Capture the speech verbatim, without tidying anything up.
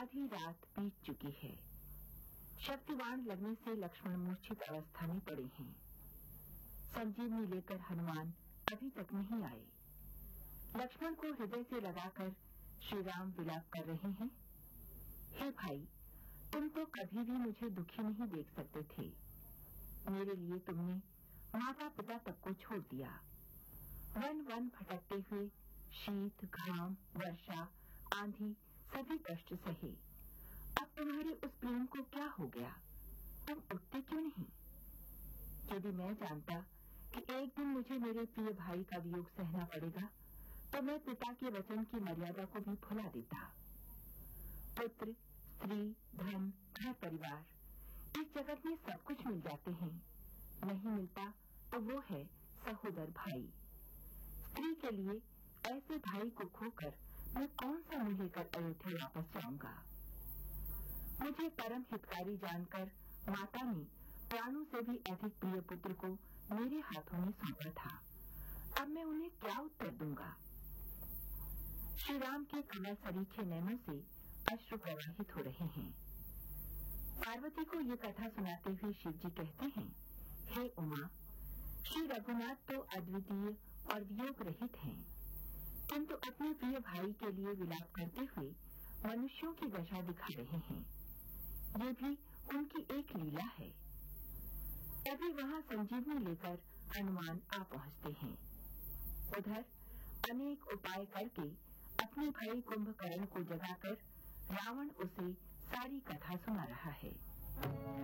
आधी रात बीत चुकी है। शक्तिवाण लगने से लक्ष्मण मूर्छित अवस्था में पड़े हैं। संजीवनी लेकर हनुमान अभी तक नहीं आए। लक्ष्मण को हृदय से लगाकर श्री राम विलाप कर रहे हैं। हे भाई, तुम तो कभी भी मुझे दुखी नहीं देख सकते थे। मेरे लिए तुमने माता पिता तक को छोड़ दिया। वन वन भटकते हुए शीत, घाम, वर्षा, आंधी सभी कष्ट सहे। अब तुम्हारे उस प्रेम को क्या हो गया? तुम उठते क्यों नहीं? यदि मैं जानता कि एक दिन मुझे मेरे प्रिय भाई का वियोग सहना पड़ेगा, तो मैं पिता के वचन की मर्यादा को भी भुला देता। पुत्र, स्त्री, धन, घर परिवार, इस जगत में सब कुछ मिल जाते हैं। नहीं मिलता तो वो है सहोदर भाई। स्त्री के लिए ऐसे भाई को खोकर मैं कौन सा मुंह लेकर अयोध्या वापस जाऊंगा? मुझे परम हितकारी जानकर माता ने प्राणों से भी अधिक प्रिय पुत्र को मेरे हाथों में सौंपा था। अब मैं उन्हें क्या उत्तर दूंगा? श्री राम के कमल सरीखे नैनों से अश्रु प्रवाहित हो रहे हैं। पार्वती को ये कथा सुनाते हुए शिव जी कहते हैं, हे उमा, श्री रघुनाथ तो अद्वितीय और वियोग रहित हैं, किंतु अपने प्रिय भाई के लिए विलाप करते हुए मनुष्यों की दशा दिखा रहे हैं। ये भी उनकी एक लीला है। तभी वहां संजीवनी लेकर हनुमान आ पहुंचते हैं। उधर अनेक उपाय करके अपने भाई कुंभकर्ण को जगाकर रावण उसे सारी कथा सुना रहा है।